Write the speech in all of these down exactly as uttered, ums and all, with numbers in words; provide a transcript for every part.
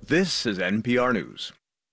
This is N P R News.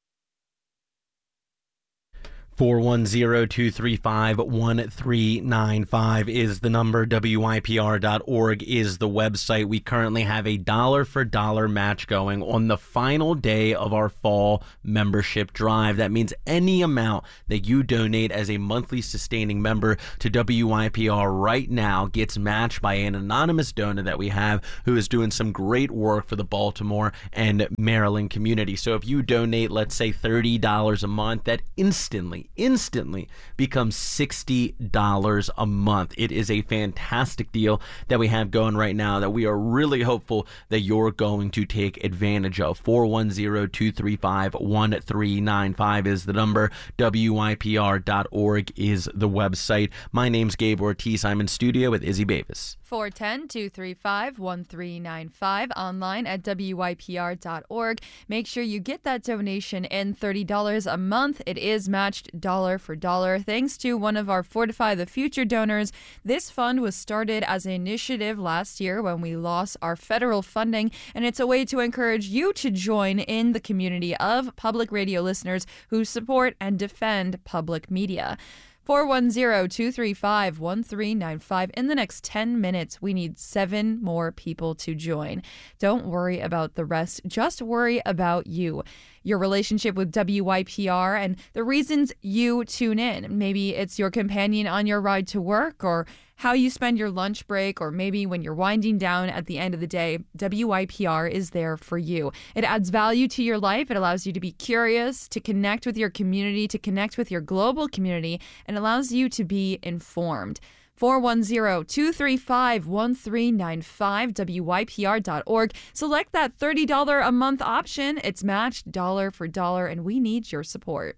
four one zero, two three five, one three nine five is the number. W I P R dot org is the website. We currently have a dollar for dollar match going on the final day of our fall membership drive. That means any amount that you donate as a monthly sustaining member to W I P R right now gets matched by an anonymous donor that we have who is doing some great work for the Baltimore and Maryland community. So if you donate, let's say thirty dollars a month, that instantly instantly becomes sixty dollars a month. It is a fantastic deal that we have going right now that we are really hopeful that you're going to take advantage of. four one zero, two three five, one three nine five is the number. W I P R dot org is the website. My name's Gabe Ortiz. I'm in studio with Izzy Bavis. four one zero, two three five, one three nine five, online at W I P R dot org. Make sure you get that donation in. Thirty dollars a month. It is matched dollar for dollar. Thanks to one of our Fortify the Future donors, this fund was started as an initiative last year when we lost our federal funding, and it's a way to encourage you to join in the community of public radio listeners who support and defend public media. four one zero, two three five, one three nine five. In the next ten minutes, we need seven more people to join. Don't worry about the rest. Just worry about you, your relationship with W I P R, and the reasons you tune in. Maybe it's your companion on your ride to work, or how you spend your lunch break, or maybe when you're winding down at the end of the day. W I P R is there for you. It adds value to your life. It allows you to be curious, to connect with your community, to connect with your global community, and allows you to be informed. four one zero, two three five, one three nine five, W I P R dot org. Select that thirty dollars a month option. It's matched dollar for dollar, and we need your support.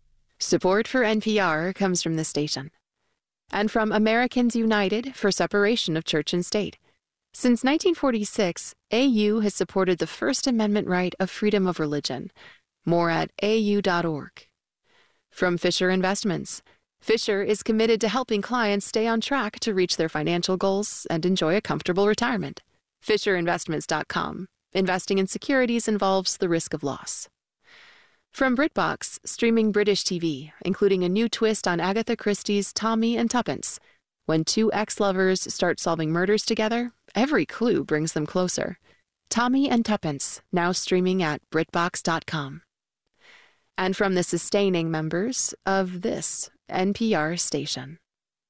Support for N P R comes from the station and from Americans United for Separation of Church and State. Since nineteen forty-six, A U has supported the First Amendment right of freedom of religion. More at A U dot org. From Fisher Investments. Fisher is committed to helping clients stay on track to reach their financial goals and enjoy a comfortable retirement. Fisher Investments dot com. Investing in securities involves the risk of loss. From BritBox, streaming British T V, including a new twist on Agatha Christie's Tommy and Tuppence. When two ex-lovers start solving murders together, every clue brings them closer. Tommy and Tuppence, now streaming at BritBox dot com. And from the sustaining members of this N P R station.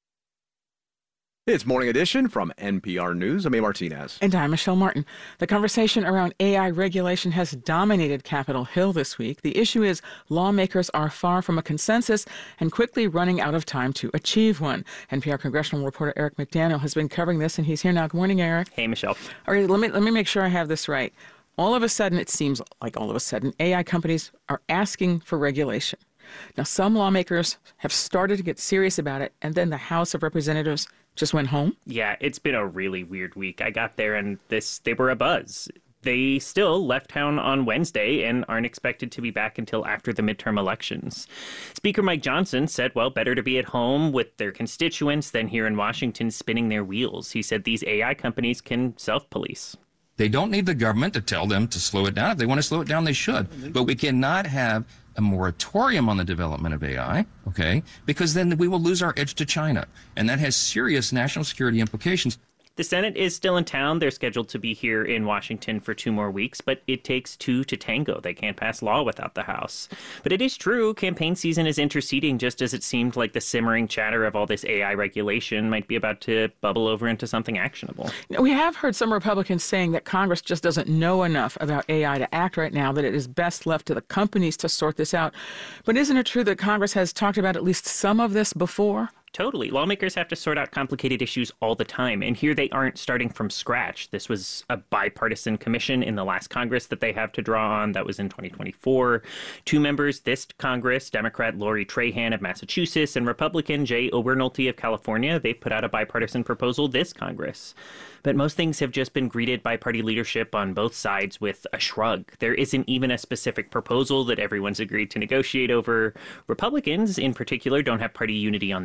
It's Morning Edition from N P R News. I'm A. Martinez. And I'm Michelle Martin. The conversation around A I regulation has dominated Capitol Hill this week. The issue is lawmakers are far from a consensus and quickly running out of time to achieve one. N P R congressional reporter Eric McDaniel has been covering this, and he's here now. Good morning, Eric. Hey, Michelle. All right, let me, let me make sure I have this right. All of a sudden, it seems like all of a sudden, A I companies are asking for regulation. Now, some lawmakers have started to get serious about it, and then the House of Representatives just went home? Yeah, it's been a really weird week. I got there and this they were abuzz. They still left town on Wednesday and aren't expected to be back until after the midterm elections. Speaker Mike Johnson said, well, better to be at home with their constituents than here in Washington spinning their wheels. He said these A I companies can self-police. They don't need the government to tell them to slow it down. If they want to slow it down, they should. But we cannot have a moratorium on the development of A I, okay, because then we will lose our edge to China. And that has serious national security implications. The Senate is still in town. They're scheduled to be here in Washington for two more weeks, but it takes two to tango. They can't pass law without the House. But it is true, campaign season is interceding just as it seemed like the simmering chatter of all this A I regulation might be about to bubble over into something actionable. We have heard some Republicans saying that Congress just doesn't know enough about A I to act right now, that it is best left to the companies to sort this out. But isn't it true that Congress has talked about at least some of this before? Totally. Lawmakers have to sort out complicated issues all the time, and here they aren't starting from scratch. This was a bipartisan commission in the last Congress that they have to draw on. That was in twenty twenty-four. Two members this Congress, Democrat Lori Trahan of Massachusetts and Republican Jay Obernolte of California, they put out a bipartisan proposal this Congress. But most things have just been greeted by party leadership on both sides with a shrug. There isn't even a specific proposal that everyone's agreed to negotiate over. Republicans, in particular, don't have party unity on this. You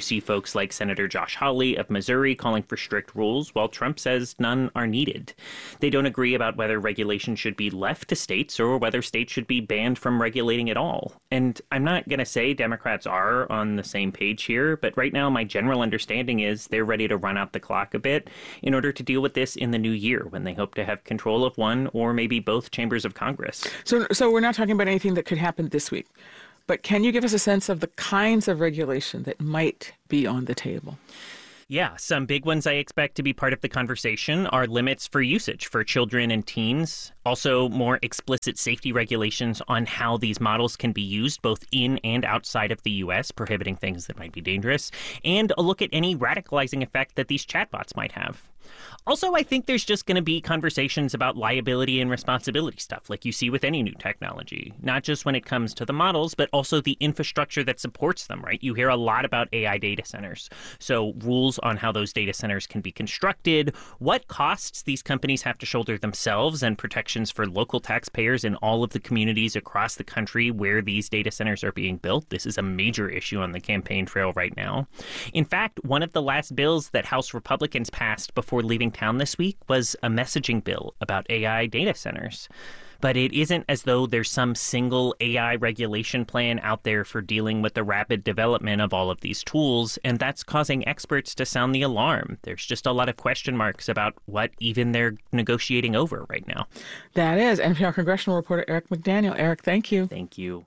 see folks like Senator Josh Hawley of Missouri calling for strict rules, while Trump says none are needed. They don't agree about whether regulation should be left to states or whether states should be banned from regulating at all. And I'm not going to say Democrats are on the same page here, but right now my general understanding is they're ready to run out the clock a bit in order to deal with this in the new year, when they hope to have control of one or maybe both chambers of Congress. So, so we're not talking about anything that could happen this week. But can you give us a sense of the kinds of regulation that might be on the table? Yeah, some big ones I expect to be part of the conversation are limits for usage for children and teens. Also, more explicit safety regulations on how these models can be used both in and outside of the U S, prohibiting things that might be dangerous. And a look at any radicalizing effect that these chatbots might have. Also, I think there's just going to be conversations about liability and responsibility stuff like you see with any new technology, not just when it comes to the models, but also the infrastructure that supports them, right? You hear a lot about A I data centers. So rules on how those data centers can be constructed, what costs these companies have to shoulder themselves, and protections for local taxpayers in all of the communities across the country where these data centers are being built. This is a major issue on the campaign trail right now. In fact, one of the last bills that House Republicans passed before leaving town this week was a messaging bill about A I data centers. But it isn't as though there's some single A I regulation plan out there for dealing with the rapid development of all of these tools, and that's causing experts to sound the alarm. There's just a lot of question marks about what even they're negotiating over right now. That is N P R congressional reporter Eric McDaniel. Eric, thank you. Thank you.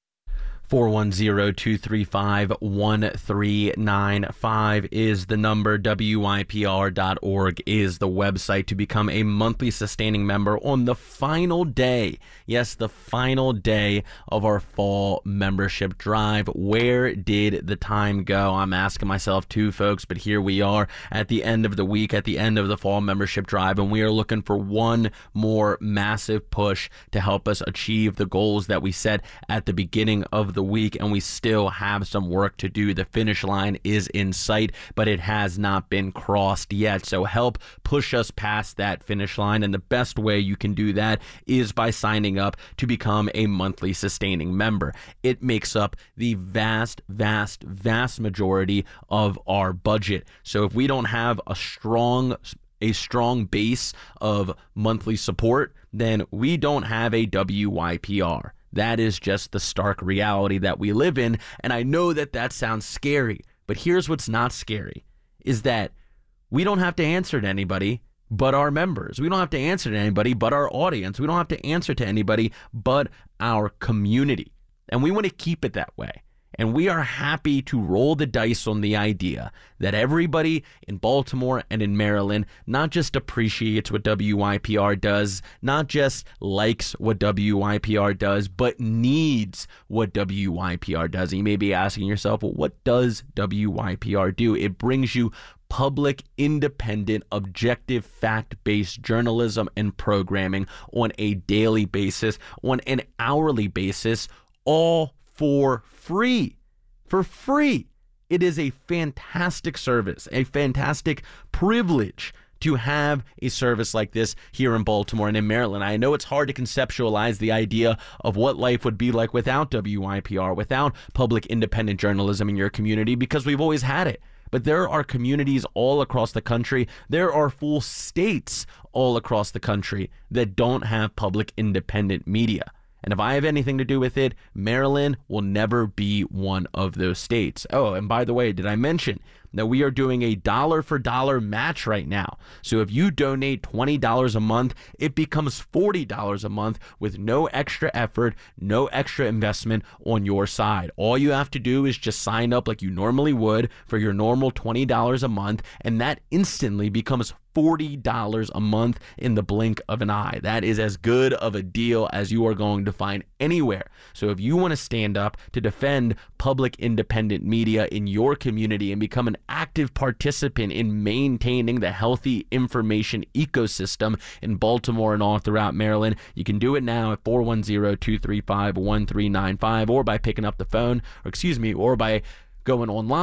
four one zero, two three five, one three nine five is the number. W I P R dot org is the website to become a monthly sustaining member on the final day. Yes, the final day of our fall membership drive. Where did the time go? I'm asking myself too, folks, but here we are at the end of the week, at the end of the fall membership drive, and we are looking for one more massive push to help us achieve the goals that we set at the beginning of the week, and we still have some work to do. The finish line is in sight, but it has not been crossed yet. So help push us past that finish line, and the best way you can do that is by signing up to become a monthly sustaining member. It makes up the vast, vast, vast majority of our budget. So if we don't have a strong a strong base of monthly support, then we don't have a W Y P R. That is just the stark reality that we live in. And I know that that sounds scary, but here's what's not scary, is that we don't have to answer to anybody but our members. We don't have to answer to anybody but our audience. We don't have to answer to anybody but our community. And we want to keep it that way. And we are happy to roll the dice on the idea that everybody in Baltimore and in Maryland not just appreciates what W Y P R does, not just likes what W Y P R does, but needs what W Y P R does. And you may be asking yourself, well, what does W Y P R do? It brings you public, independent, objective, fact-based journalism and programming on a daily basis, on an hourly basis, all for free. For free. It is a fantastic service, a fantastic privilege to have a service like this here in Baltimore and in Maryland. I know it's hard to conceptualize the idea of what life would be like without W Y P R, without public independent journalism in your community, because we've always had it. But there are communities all across the country, there are full states all across the country that don't have public independent media. And if I have anything to do with it, Maryland will never be one of those states. Oh, and by the way, did I mention that we are doing a dollar for dollar match right now? So if you donate twenty dollars a month, it becomes forty dollars a month with no extra effort, no extra investment on your side. All you have to do is just sign up like you normally would for your normal twenty dollars a month, and that instantly becomes forty dollars a month in the blink of an eye. That is as good of a deal as you are going to find anywhere. So if you want to stand up to defend public independent media in your community and become an active participant in maintaining the healthy information ecosystem in Baltimore and all throughout Maryland, you can do it now at four one zero, two three five, one three nine five, or by picking up the phone, or excuse me, or by going online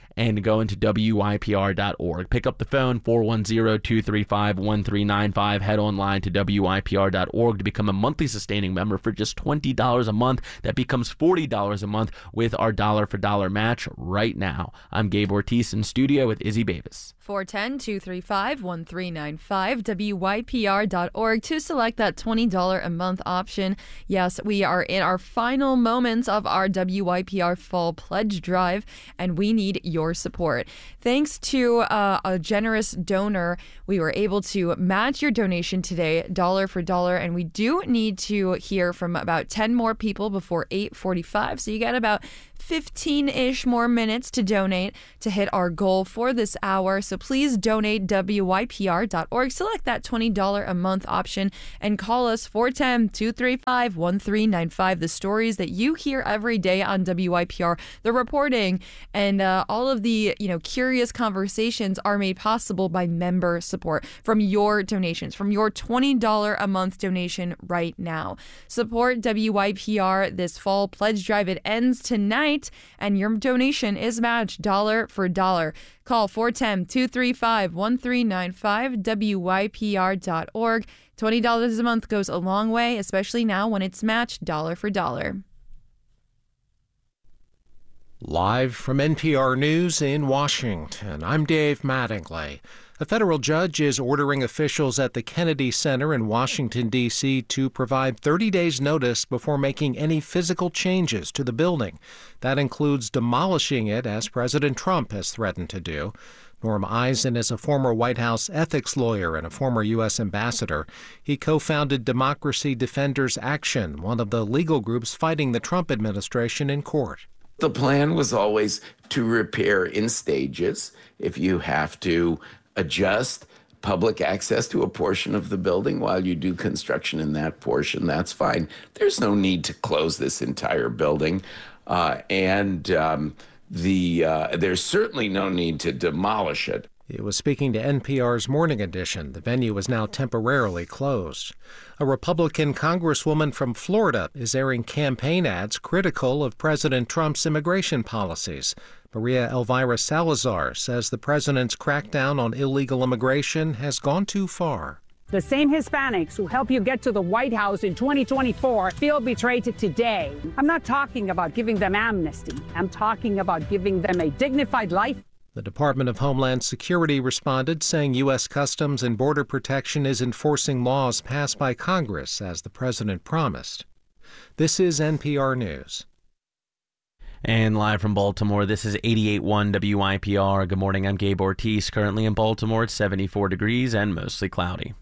and go into W Y P R dot org. Pick up the phone, four one zero, two three five, one three nine five. Head online to W Y P R dot org to become a monthly sustaining member for just twenty dollars a month. That becomes forty dollars a month with our dollar for dollar match right now. I'm Gabe Ortiz in studio with Izzy Bavis. four one zero, two three five, one three nine five, W Y P R dot org to select that twenty dollars a month option. Yes, we are in our final moments of our W Y P R Fall Pledge Drive, and we need your support. Thanks to uh, a generous donor, we were able to match your donation today, dollar for dollar, and we do need to hear from about ten more people before eight forty-five, so you got about fifteen-ish more minutes to donate to hit our goal for this hour. So please donate W Y P R dot org. Select that twenty dollars a month option and call us four one zero, two three five, one three nine five. The stories that you hear every day on W Y P R, the reporting, and uh, all of the you know curious conversations are made possible by member support from your donations, from your twenty dollars a month donation right now. Support W Y P R this fall pledge drive. It ends tonight, and your donation is matched dollar for dollar. Call four one zero, two three five, one three nine five, W Y P R dot org. twenty dollars a month goes a long way, especially now when it's matched dollar for dollar. Live from N P R News in Washington, I'm Dave Mattingly. A federal judge is ordering officials at the Kennedy Center in Washington, D C to provide thirty days notice before making any physical changes to the building. That includes demolishing it, as President Trump has threatened to do. Norm Eisen is a former White House ethics lawyer and a former U S ambassador. He co-founded Democracy Defenders Action, one of the legal groups fighting the Trump administration in court. The plan was always to repair in stages. If you have to adjust public access to a portion of the building while you do construction in that portion, that's fine. There's no need to close this entire building. Uh, and um, the uh, there's certainly no need to demolish it. He was speaking to N P R's Morning Edition. The venue is now temporarily closed. A Republican congresswoman from Florida is airing campaign ads critical of President Trump's immigration policies. Maria Elvira Salazar says the president's crackdown on illegal immigration has gone too far. The same Hispanics who helped you get to the White House in twenty twenty-four feel betrayed today. I'm not talking about giving them amnesty. I'm talking about giving them a dignified life. The Department of Homeland Security responded, saying U S Customs and Border Protection is enforcing laws passed by Congress, as the president promised. This is N P R News. And live from Baltimore, this is eighty-eight point one W Y P R. Good morning, I'm Gabe Ortiz. Currently in Baltimore, it's seventy-four degrees and mostly cloudy.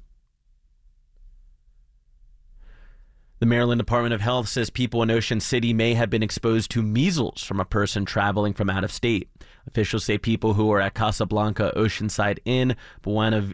The Maryland Department of Health says people in Ocean City may have been exposed to measles from a person traveling from out of state. Officials say people who were at Casablanca Oceanside Inn, Buena,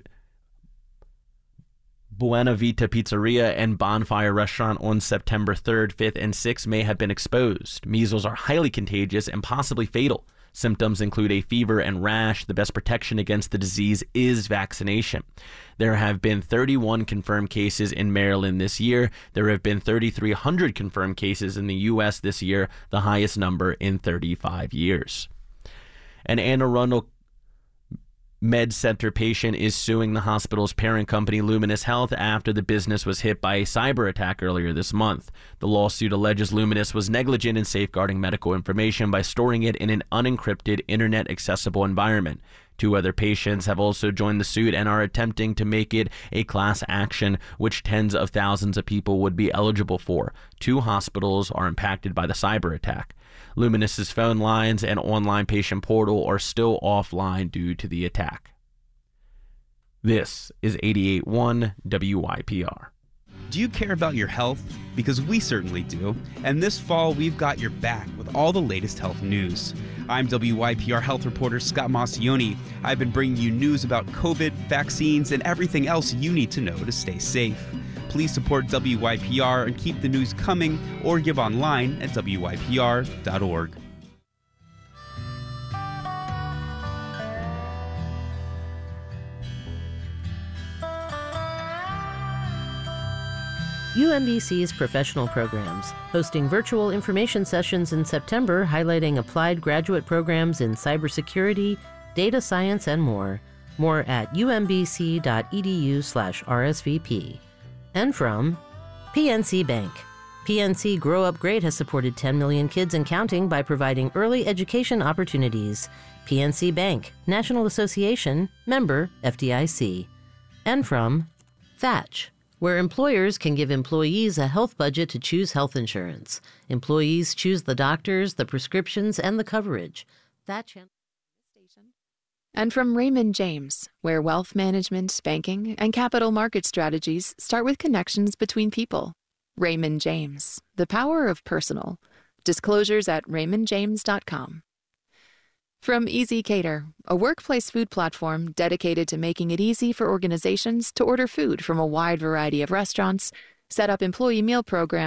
Buena Vita Pizzeria, and Bonfire Restaurant on September third, fifth, and sixth may have been exposed. Measles are highly contagious and possibly fatal. Symptoms include a fever and rash. The best protection against the disease is vaccination. There have been thirty-one confirmed cases in Maryland this year. There have been three thousand three hundred confirmed cases in the U S this year, the highest number in thirty-five years. An Anne Arundel Med Center patient is suing the hospital's parent company, Luminous Health, after the business was hit by a cyber attack earlier this month. The lawsuit alleges Luminous was negligent in safeguarding medical information by storing it in an unencrypted, internet-accessible environment. Two other patients have also joined the suit and are attempting to make it a class action, which tens of thousands of people would be eligible for. Two hospitals are impacted by the cyber attack. Luminous's phone lines and online patient portal are still offline due to the attack. This is eighty-eight point one W Y P R. Do you care about your health? Because we certainly do. And this fall, we've got your back with all the latest health news. I'm W Y P R health reporter Scott Maucione. I've been bringing you news about COVID, vaccines, and everything else you need to know to stay safe. Please support W Y P R and keep the news coming, or give online at W Y P R dot org. U M B C's professional programs, hosting virtual information sessions in September highlighting applied graduate programs in cybersecurity, data science, and more. More at umbc.edu slash RSVP. And from P N C Bank. P N C Grow Up Great has supported ten million kids and counting by providing early education opportunities. P N C Bank, National Association, member F D I C. And from Thatch, where employers can give employees a health budget to choose health insurance. Employees choose the doctors, the prescriptions, and the coverage. Thatch. And from Raymond James, where wealth management, banking, and capital market strategies start with connections between people. Raymond James, the power of personal. Disclosures at raymond james dot com. From Easy Cater, a workplace food platform dedicated to making it easy for organizations to order food from a wide variety of restaurants, set up employee meal programs,